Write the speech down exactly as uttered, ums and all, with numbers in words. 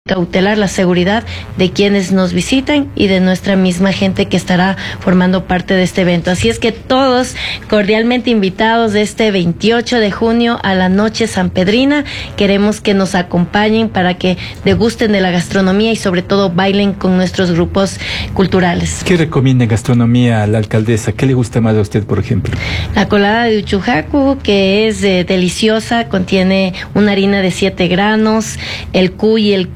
cautelar la seguridad de quienes nos visitan y de nuestra misma gente que estará formando parte de este evento. Así es que todos cordialmente invitados de este veintiocho de junio a la Noche Sanpedrina. Queremos que nos acompañen para que degusten de la gastronomía y sobre todo bailen con nuestros grupos culturales. ¿Qué recomienda en gastronomía a la alcaldesa? ¿Qué le gusta más a usted, por ejemplo? La colada de Uchujacu, que es eh, deliciosa, contiene una harina de siete granos, el cuy y el